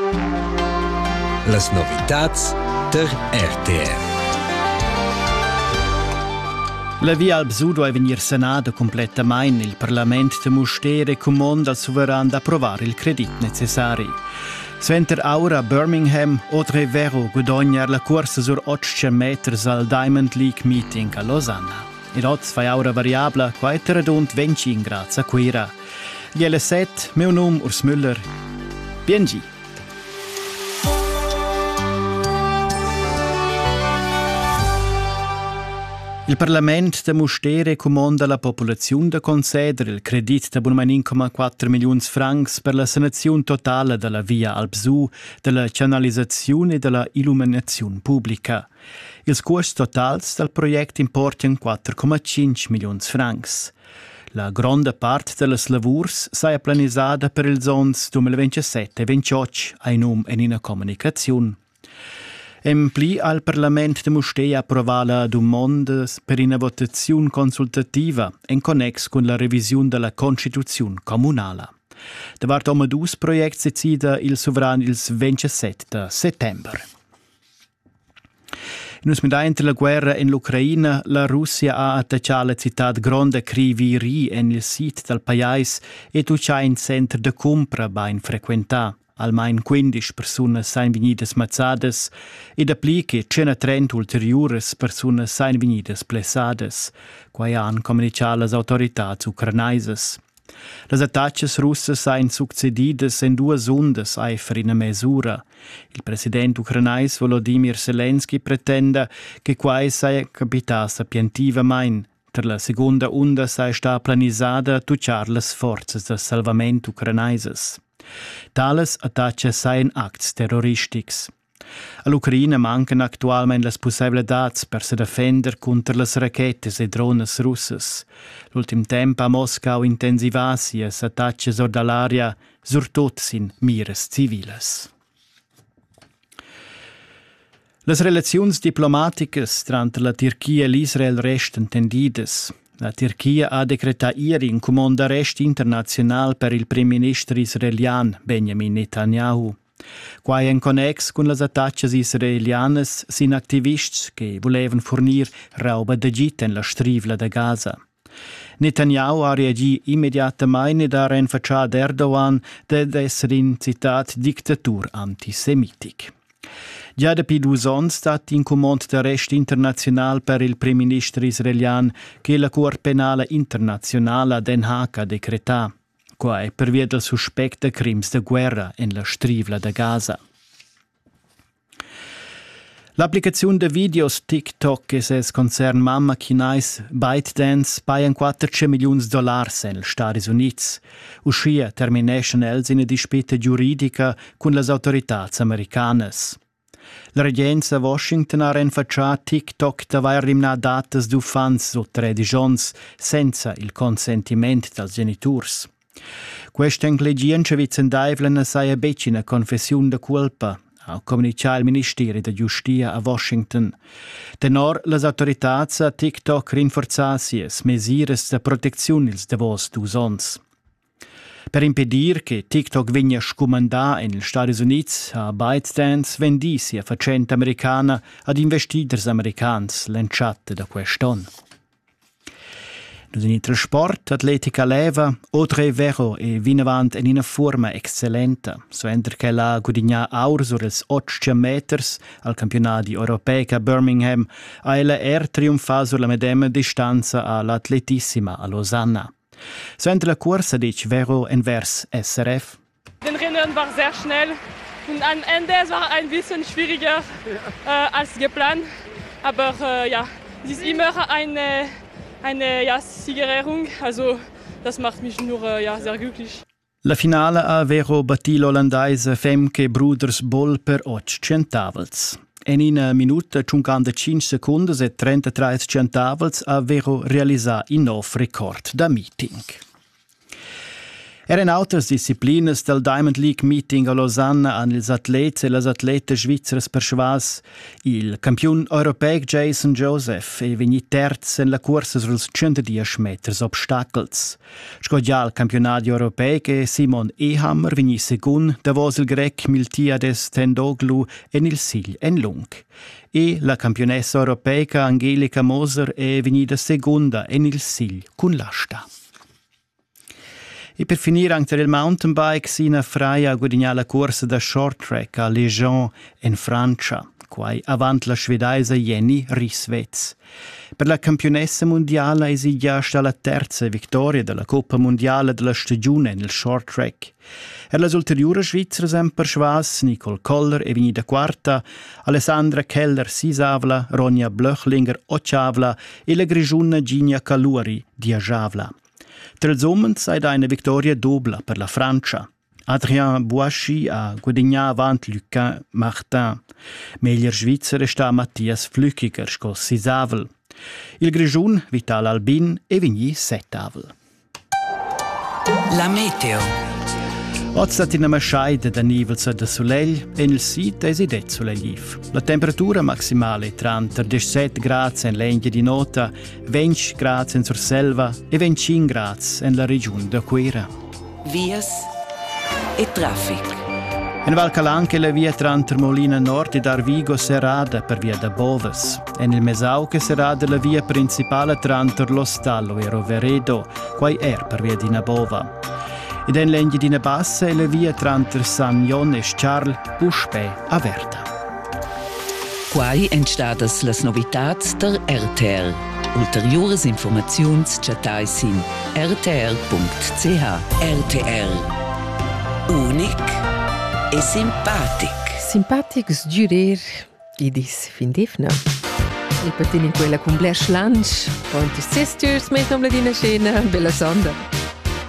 Las novitats der RTR. La via al Bsu deve venir sanada completamente. Il Parlamento de Mustere comanda al sovrano ad approvare il credito necessario. Sventer ora a Birmingham, Audrey Vero guadagna la corsa sur 800 metri al Diamond League Meeting a Losanna. E dots fai ora variabile, quaita radund 20 grazie a quira. Gli L7, meu nome Urs Müller. Biengi. Il Parlamento de Mustere comanda la popolazione de concedere il credito da 1,4 milioni di francs per la sanazione totale della via al Bsu, della canalizzazione e della illuminazione pubblica. Il costo totale del progetto importa 4,5 milioni di francs. La grande parte delle lavori sarà planizzata per il zons 2027-28 ai nome e in comunicazione. Empli al Parlamento de Mustér approvà la domanda per una votazione consultativa in connex con la revisione della Costituzione comunale. Davart om dus project decida il sovrano il 27 settembre. Durante la guerra in l'Ucraina, la Russia ha attaccato la città grande Kryvyi nel sito del paese e tuccia in centro de compra ben frequentà. Almeno 15 persone sono venite smazzate e da pli che 130 ulteriori persone sono venite splessate, quai hanno comunicato le autorità ucrainese. Le attacchi russe sono succedute in 2 ondes in una misura. Il presidente ucrainese Volodymyr Zelensky pretende che quai sia capitato piantivamente. Per la seconda onda sia stata planizzata a tucciare le forze di salvamento ucrainese. Tales attacchi seien acts terroristics. All'Ucraina mancano attualmente le possibilità per se difendere contro le racchette e drones russes. L'ultimo tempo a Mosca intensivasi gli attacchi dall'aria, soprattutto in mires civiles. Le relazioni diplomatiche tra la Turchia e l'Israel restano tendidas. La Turchia ha decretato ieri un comando d'arresto internazionale per il primo ministro israeliano Benjamin Netanyahu. Qua in connex con le attacchi israeliane sin attivisti che volevano fornire roba da gita in la strivla da Gaza. Netanyahu ha reagito immediatamente da rinfacciato Erdogan ed essere in citat dittatura antisemitica. Già da più 2 anni è stato in comando d'arresto internazionale per il primo ministro israeliano che la Corte Penale Internazionale a Den Haag ha decretato, qua è per via del sospetto di crimini di guerra in la strivla da Gaza. L'applicazione di videos TikTok che se concerne mamma chinese ByteDance paga $400 milioni negli Stati Uniti. Uscì termination els in una disputa giuridica con le autorità americane. La regenza Washington ha rinfacciato TikTok da aver eliminato dati di fans su 13 anni senza il consentimento dei genitori. Questa intelligenza vicendavlena sia una confessione di colpa, ha comunicato il Ministero di Giustizia a Washington. Tenor le autorità a TikTok rinforzano le misure di protezione dei vostri users. Per impedire che TikTok venga scomandato negli Stati Uniti, a ByteDance vendisi a facente americana ad investitori americani lanciate da quest'anno. Nel trasporto, atletica leva, Audrey Vero è vinavant in una forma eccellente. So entra che la guadagnato oro sur els 800 metri al campionato europeo a Birmingham, a ella trionfato sulla medesima distanza all'atletissima a Losanna. So entra la corsa dice Vero invers SRF. Den Rennen war sehr schnell und am Ende war ein bisschen schwieriger als geplant, aber es ist immer eine Siegerehrung, also das macht mich nur sehr glücklich. La finale ha Vero battito l'olandese Femke Broeders Bol per 8 centavels. In una minuta 55 secondi e 33 centavels ha Vero realizzato il nuovo record da meeting. In altres disciplinas del Diamond League Meeting a Lausanne han ils atlets e las atletes svizras perschvas. Il campion europeu Jason Joseph è vegni terz en la corsa suls 110 meters obstacles. Scogià il campionato europeu che Simon Ehammer vegni secund davos il grec Miltiades Tendoglu en il Sigl en Lung. E la campionessa europeica Angelica Moser è vegnida seconda en il Sigl cun l'asta. E per finire anche il mountain bike Sina Freia guadagna la corsa da short track a Legion in Francia, quai avant la svedesa Jenny Rissvets. Per la campionessa mondiale è già stata la terza vittoria della Coppa Mondiale della stagione nel short track. E le ulteriori svizzere sono perschvas Nicole Koller è venuta quarta, Alessandra Keller sisavla, Ronja Blöchlinger ottavla e la grigiuna Ginia Caluri diasavla. Tra els homens è una vittoria doppia per la Francia. Adrien Bouachy ha guadagnato avant Lucas Martin. Meglio svizzero sta Matthias Flückiger, scos sisavel. Il grigiun Vital Albin è venuto settavel. La meteo. Oggi stat in una maschaida da nivels da soleil e nel sit è sidet solegliv. La temperatura maximale è tra 17 gradi in l'Enghia di Nota, 20 gradi in Surselva e 25 gradi in la regione da Quera. Vias e traffic. In Val Calanche la via tra Molina Nord e Darvigo serrada per via da Boves. E nel Mesau che serrada la via principale tra Lo Stallo e Roveredo, quai per via di Nabova. Ed in l'Enghia di Nabassa e la via tra San Jon e Charles Puspè aperta. Quai entstadas las novitats der RTR. Ulteriores informaziuns chatais in rtr.ch. RTR. Unic e simpatic. Simpatic sgiurer idis fin defna. Il patini quella con Blair Schlange, Pontis Sisters, met nom la dina scena, bella sonda.